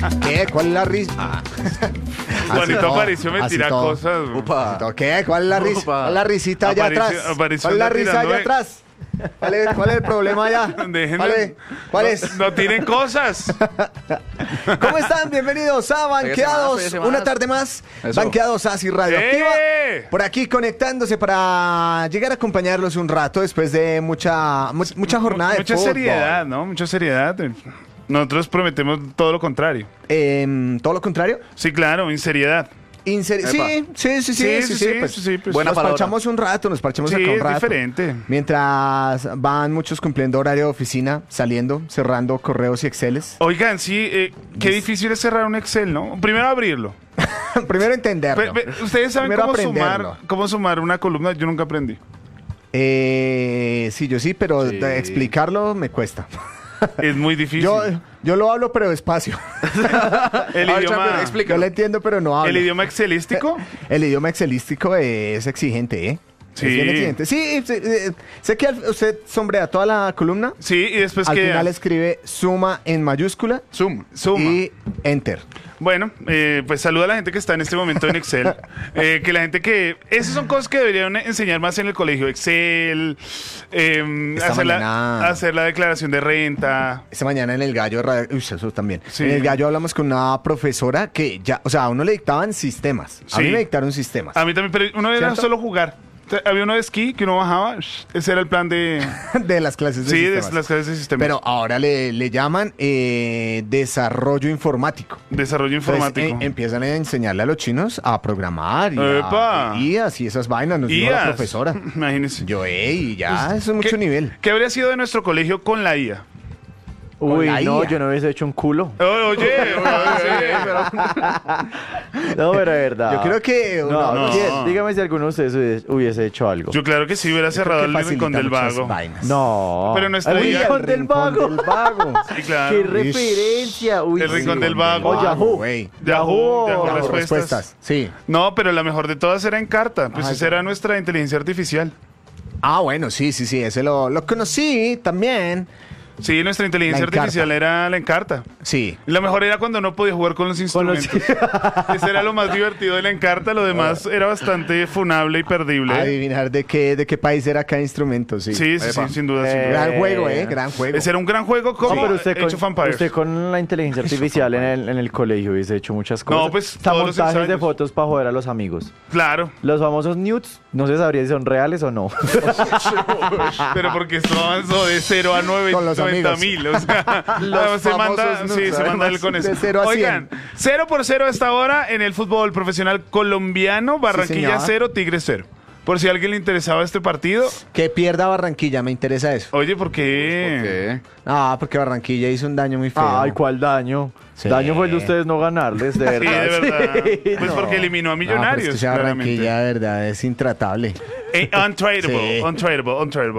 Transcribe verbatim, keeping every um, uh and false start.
¿Qué? ¿Cuál es la risa? Ah. Juanito todo, apareció, me así tira todo. cosas. Upa. ¿Qué? ¿Cuál es la risa? Upa. ¿Cuál es la risita allá Apareció- atrás? apareció ¿Cuál es la anda risa tirando allá de- atrás? ¿Cuál es, cuál es el problema allá? Déjenme- ¿Cuál es? ¿Cuál es? No, no tiren cosas. ¿Cómo están? Bienvenidos a Banqueados. Péguese más, Una péguese tarde más. Eso. Banqueados Así Radioactiva. ¡Eh! Por aquí conectándose para llegar a acompañarlos un rato después de mucha mu- mucha jornada de Mucha fútbol. seriedad, ¿no? Mucha seriedad. Nosotros prometemos todo lo contrario. Em, Todo lo contrario. Sí, claro, en seriedad. Inser- Epa. sí, sí, sí, sí, sí, sí, pues, sí, sí, pues, buena nos palabra. parchamos un rato, nos parchamos Sí, acá un es rato. diferente. Mientras van muchos cumpliendo horario de oficina, saliendo, cerrando correos y exceles. Oigan, sí, eh, qué difícil es cerrar un Excel, ¿no? Primero abrirlo. Primero entenderlo. Pe- pe- Ustedes saben Primero cómo aprenderlo. sumar, cómo sumar una columna. Yo nunca aprendí. Eh, sí, yo sí, pero Sí. de explicarlo me cuesta. Es muy difícil. Yo, yo lo hablo, pero despacio. el A ver, idioma, Champion, explica. Yo lo entiendo, pero no hablo. el idioma excelístico. El idioma excelístico es exigente, ¿eh? Sí. Es bien exigente. Sí, sí, eh, sé que al- usted sombrea toda la columna. Sí, y después Al que final escribe suma en mayúscula Zoom. suma. y enter. Bueno, eh, pues saluda a la gente que está en este momento en Excel. Eh, que la gente que... Esas son cosas que deberían enseñar más en el colegio. Excel, eh, Esta hacer, la, mañana- hacer la declaración de renta. Esta mañana en el gallo de radio, uy, eso también. Sí. En el gallo hablamos con una profesora que ya, o sea, a uno le dictaban sistemas. A Sí. mí me dictaron sistemas. A mí también, pero uno era ¿Cierto? solo jugar. O sea, había uno de esquí que uno bajaba. Ese era el plan de... de las clases de Sí, de sistemas. las clases de sistemas. Pero ahora le, le llaman eh, desarrollo informático. Desarrollo Entonces, informático. eh, empiezan a enseñarle a los chinos a programar y ¡Epa! a I A S y esas vainas, nos dijo I A S. la profesora. Imagínense. Yo, ey, ya, eso es mucho ¿Qué- nivel. ¿Qué habría sido de nuestro colegio con la I A? Uy, la no, I A. yo no hubiese hecho un culo. O- Oye, oye, No, pero de verdad. Yo creo que uno- No, no. ¿quién? Dígame si alguno de ustedes hubiese- hubiese hecho algo. yo claro que sí hubiera creo cerrado que el rincón facilita del muchas vago. vainas. No. Pero no El estudia. rincón del vago. del vago. Sí, claro. ¡Qué referencia! Uy, El sí. rincón del vago. O Yahoo. güey. Yahoo, Yahoo, Yahoo Yahoo respuestas. Respuestas, sí. No, pero la mejor de todas era Encarta. Pues Ay, esa era nuestra inteligencia artificial. Ah, bueno, sí, sí, sí, ese lo, lo conocí también. Sí, nuestra inteligencia La Encarta. artificial era la Encarta. Sí. Y lo mejor era cuando no podía jugar con los Con los- instrumentos. Ese era lo más divertido de la Encarta. Lo demás era bastante funable y perdible. Adivinar de qué, de qué país era cada instrumento, sí. Sí, sí, sí, Epa. sin duda. sin Eh, duda. Gran juego, eh, gran juego. Ese era un gran juego como No, pero usted Age of con, Empires. usted con la inteligencia artificial en el, en el colegio hubiese hecho muchas cosas. No, pues, Hasta todos los montajes de ensayos. fotos para joder a los amigos. Claro. Los famosos nudes, no se sabría si son reales o no. Pero porque esto avanzó de cero a nueve- Con los noventa amigos. mil. O sea, Los se manda, famosos sí, nudes, se manda además, él con de eso. cero a Oigan, cien. cero por cero hasta ahora en el fútbol profesional colombiano. Barranquilla señor. cero, Tigres cero. Por si a alguien le interesaba este partido. Que pierda Barranquilla, me interesa eso. Oye, ¿por qué? ¿Qué? Ah, porque Barranquilla hizo un daño muy feo. Ay, ¿cuál daño? Sí. Daño fue el de ustedes no ganarles, de Sí, verdad. de verdad. Sí, Pues no. porque eliminó a No, pero es Millonarios. que esa claramente. Barranquilla, de verdad, es intratable. Eh, untradeable, Sí. untradeable, untradeable.